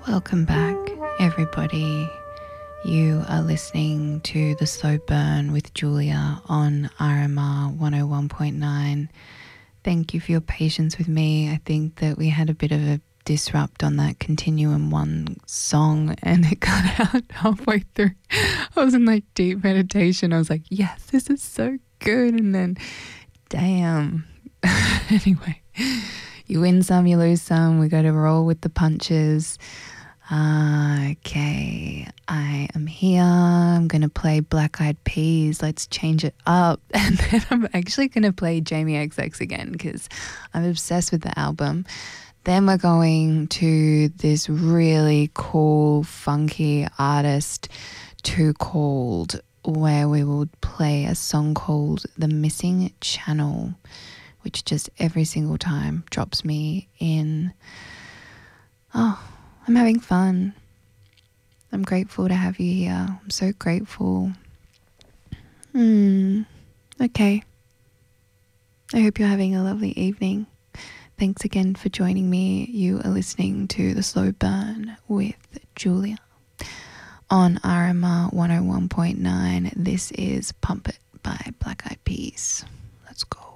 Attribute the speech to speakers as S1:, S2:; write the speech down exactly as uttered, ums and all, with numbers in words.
S1: Welcome back, everybody. You are listening to The Slow Burn with Julia on R M R one oh one point nine. Thank you for your patience with me. I think that we had a bit of a disrupt on that Continuum one song and it got out halfway through. I was in like deep meditation. I was like, yes, this is so good. And then, damn. Anyway, you win some, you lose some. We got to roll with the punches. Okay, I am here. I'm going to play Black Eyed Peas. Let's change it up. And then I'm actually going to play Jamie X X again because I'm obsessed with the album. Then we're going to this really cool, funky artist, Too Cold, where we will play a song called The Missing Channel, which just every single time drops me in. Oh, I'm having fun. I'm grateful to have you here. I'm so grateful. Hmm. Okay. I hope you're having a lovely evening. Thanks again for joining me. You are listening to The Slow Burn with Julia on R M R one oh one point nine. This is Pump It by Black Eyed Peas. Let's go.